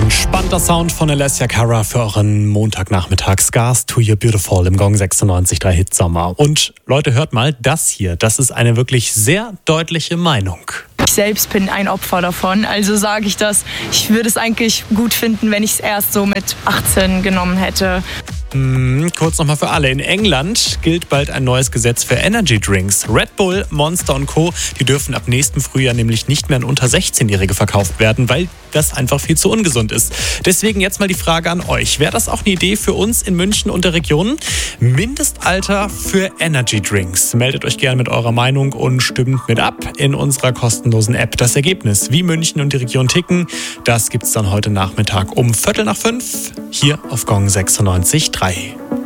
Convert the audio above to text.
Entspannter Sound von Alessia Cara für euren Montagnachmittag. Scars to Your Beautiful im Gong 96.3 Hit Sommer. Und Leute, hört mal, das hier, das ist eine wirklich sehr deutliche Meinung. Ich selbst bin ein Opfer davon, also sage ich das. Ich würde es eigentlich gut finden, wenn ich es erst so mit 18 genommen hätte. Kurz nochmal für alle. In England gilt bald ein neues Gesetz für Energy Drinks. Red Bull, Monster und Co., die dürfen ab nächstem Frühjahr nämlich nicht mehr an unter 16-Jährige verkauft werden, weil das einfach viel zu ungesund ist. Deswegen jetzt mal die Frage an euch. Wäre das auch eine Idee für uns in München und der Region? Mindestalter für Energy Drinks. Meldet euch gerne mit eurer Meinung und stimmt mit ab in unserer kostenlosen App. Das Ergebnis, wie München und die Region ticken, das gibt's dann heute Nachmittag um 4:45 hier auf Gong 96.3.